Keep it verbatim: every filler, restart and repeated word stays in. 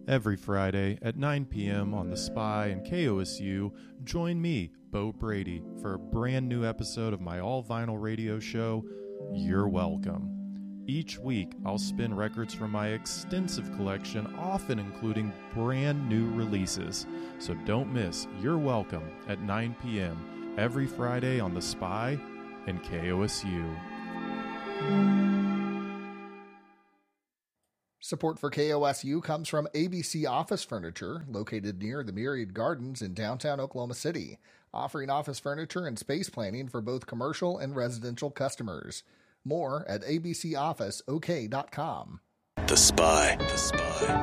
Every Friday at nine p.m. on The Spy and K O S U, join me, Bo Brady, for a brand new episode of my all-vinyl radio show, You're Welcome. Each week, I'll spin records from my extensive collection, often including brand new releases. So don't miss You're Welcome at nine p.m. every Friday on The Spy and K O S U. Support for K O S U comes from A B C Office Furniture, located near the Myriad Gardens in downtown Oklahoma City, offering office furniture and space planning for both commercial and residential customers. More at a b c office o k dot com. The Spy. The Spy.